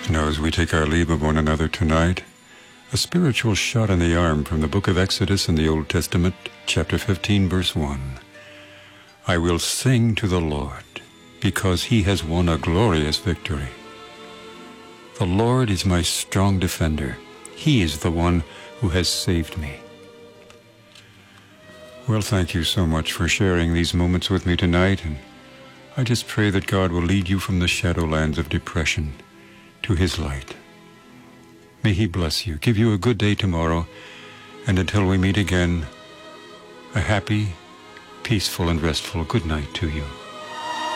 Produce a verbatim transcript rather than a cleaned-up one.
Now, as we take our leave of one another tonight, a spiritual shot in the arm from the book of Exodus in the Old Testament, chapter fifteen, verse one. I will sing to the Lord, because he has won a glorious victory. The Lord is my strong defender. He is the one who has saved me. Well, thank you so much for sharing these moments with me tonight, and I just pray that God will lead you from the shadowlands of depression to his light. May he bless you, give you a good day tomorrow, and until we meet again, a happy, peaceful, and restful good night to you.